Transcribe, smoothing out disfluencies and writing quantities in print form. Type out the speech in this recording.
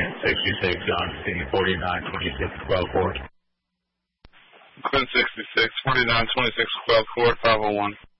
Quint 66 on scene 4926 12 Court. Quint 66, 4926 12 Court, 501.